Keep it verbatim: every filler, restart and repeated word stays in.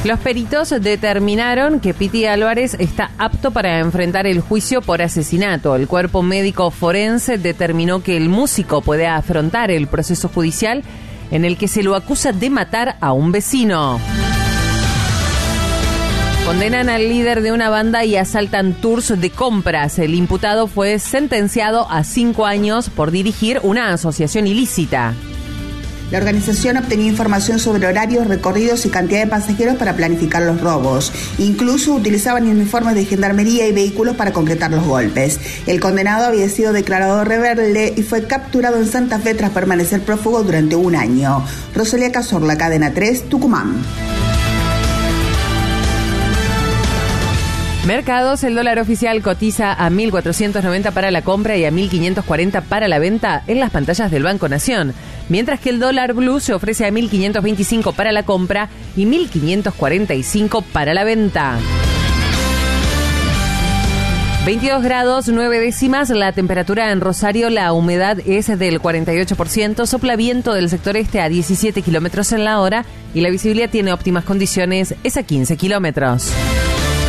Los peritos determinaron que Piti Álvarez está apto para enfrentar el juicio por asesinato. El cuerpo médico forense determinó que el músico puede afrontar el proceso judicial en el que se lo acusa de matar a un vecino. Condenan al líder de una banda y asaltan tours de compras. El imputado fue sentenciado a cinco años por dirigir una asociación ilícita. La organización obtenía información sobre horarios, recorridos y cantidad de pasajeros para planificar los robos. Incluso utilizaban uniformes de gendarmería y vehículos para concretar los golpes. El condenado había sido declarado rebelde y fue capturado en Santa Fe tras permanecer prófugo durante un año. Rosalía Cazorla, Cadena tres, Tucumán. Mercados, el dólar oficial cotiza a mil cuatrocientos noventa para la compra y a mil quinientos cuarenta para la venta en las pantallas del Banco Nación, mientras que el dólar blue se ofrece a mil quinientos veinticinco para la compra y mil quinientos cuarenta y cinco para la venta. veintidós grados, nueve décimas, la temperatura en Rosario, la humedad es del cuarenta y ocho por ciento, sopla viento del sector este a diecisiete kilómetros en la hora y la visibilidad tiene óptimas condiciones, es a quince kilómetros.